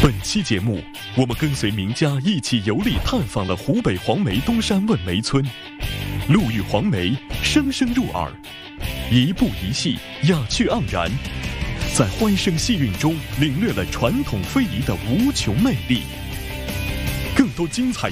本期节目，我们跟随名家一起游历探访了湖北黄梅东山问梅村，陆羽黄梅声声入耳，一步一戏雅趣盎然，在欢声细韵中领略了传统非遗的无穷魅力。更多精彩